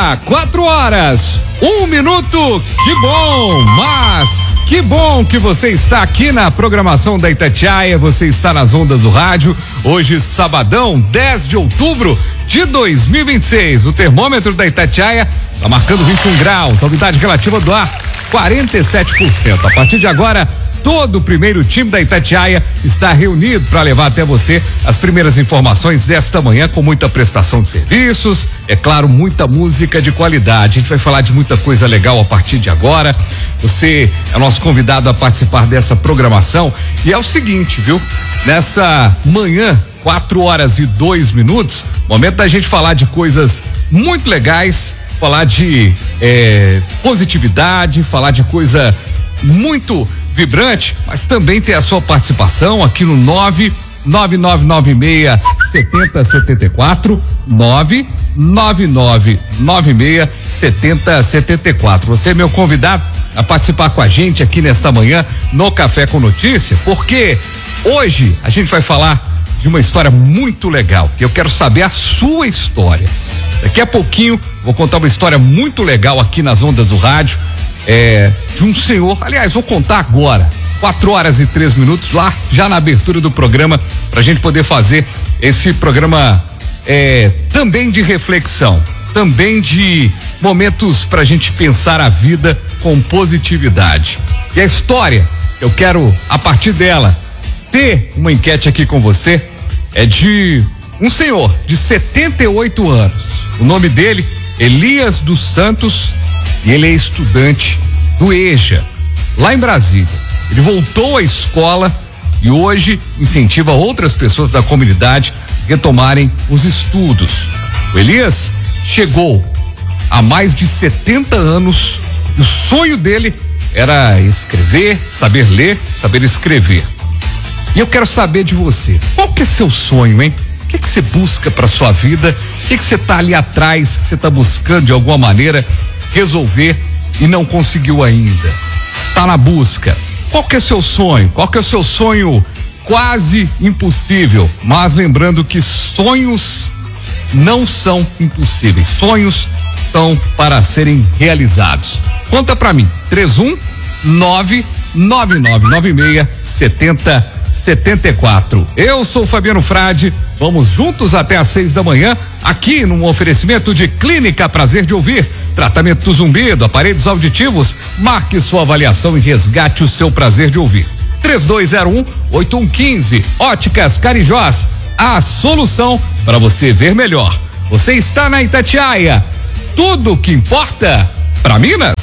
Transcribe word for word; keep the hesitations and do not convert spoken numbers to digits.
Agora, quatro horas, um minuto. Que bom, mas que bom que você está aqui na programação da Itatiaia, você está nas ondas do rádio. Hoje, sabadão, dez de outubro de dois mil e vinte e seis. O termômetro da Itatiaia está marcando vinte e um graus, a umidade relativa do ar quarenta e sete por cento. A partir de agora, todo o primeiro time da Itatiaia está reunido para levar até você as primeiras informações desta manhã, com muita prestação de serviços, é claro, muita música de qualidade. A gente vai falar de muita coisa legal a partir de agora. Você é o nosso convidado a participar dessa programação. E é o seguinte, viu? Nessa manhã, quatro horas e dois minutos, momento da gente falar de coisas muito legais, falar de é, positividade, falar de coisa muito vibrante, mas também tem a sua participação aqui no nove nove nove nove seis sete zero sete quatro, nove nove nove nove seis sete zero sete quatro. Você é meu convidado a participar com a gente aqui nesta manhã no Café com Notícia, porque hoje a gente vai falar de uma história muito legal, que eu quero saber a sua história. Daqui a pouquinho vou contar uma história muito legal aqui nas ondas do rádio. É, de um senhor, aliás, vou contar agora, quatro horas e três minutos, lá já na abertura do programa, pra gente poder fazer esse programa é, também de reflexão, também de momentos pra gente pensar a vida com positividade. E a história, eu quero, a partir dela, ter uma enquete aqui com você, é de um senhor de setenta e oito anos. O nome dele, Elias dos Santos, e ele é estudante do EJA, lá em Brasília. Ele voltou à escola e hoje incentiva outras pessoas da comunidade a retomarem os estudos. O Elias chegou há mais de setenta anos e o sonho dele era escrever, saber ler, saber escrever. E eu quero saber de você, qual que é seu sonho, hein? O que que você busca para sua vida? O que que você tá ali atrás, que você tá buscando de alguma maneira resolver e não conseguiu ainda? Tá na busca. Qual que é seu sonho? Qual que é o seu sonho quase impossível? Mas lembrando que sonhos não são impossíveis. Sonhos são para serem realizados. Conta pra mim. três um nove nove nove nove seis sete zero sete quatro. Eu sou o Fabiano Frade. Vamos juntos até às seis da manhã, aqui num oferecimento de Clínica Prazer de Ouvir, tratamento do zumbido, aparelhos auditivos. Marque sua avaliação e resgate o seu prazer de ouvir. três dois zero um oito um um cinco. Óticas Carijós, a solução para você ver melhor. Você está na Itatiaia. Tudo o que importa para Minas.